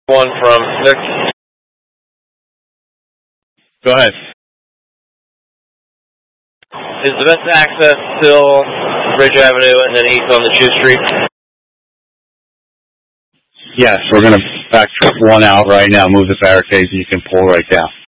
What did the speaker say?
One from Nick. Go ahead. Is the best access still Ridge Avenue and then east on the Chew Street? Yes, we're going to back truck one out right now, move the barricades, and you can pull right down.